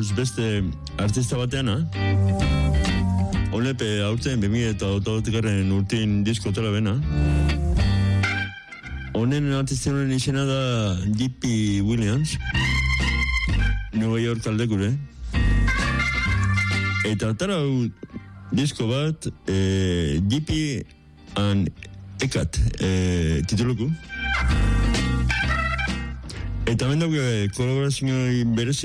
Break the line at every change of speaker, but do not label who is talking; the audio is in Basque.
buruz beste artista bateana. Olepe aurten 2008 urtein diskotela bena. Honen artisten izena da J.P. Williams. New York aldekure. Eta atara disko bat J.P. and Ekat tituluku. Eta hemen dauke kolaborazio berezi